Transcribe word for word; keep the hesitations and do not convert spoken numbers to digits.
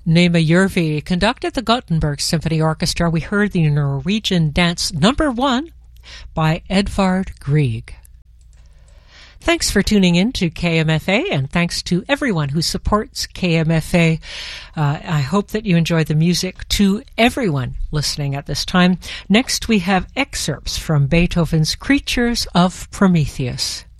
Nema Järvi conducted the Gothenburg Symphony Orchestra. We heard the Norwegian dance number one by Edvard Grieg. Thanks for tuning in to K M F A, and thanks to everyone who supports K M F A. Uh, I hope that you enjoy the music. To everyone listening at this time, next we have excerpts from Beethoven's Creatures of Prometheus.